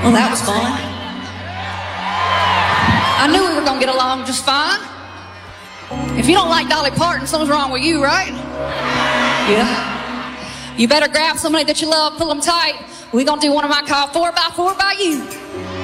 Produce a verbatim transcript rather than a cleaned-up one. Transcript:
Well, that was fun. I knew we were going to get along just fine. If you don't like Dolly Parton, something's wrong with you, right? Yeah. You better grab somebody that you love, pull them tight. We're going to do one of my call four by four by you.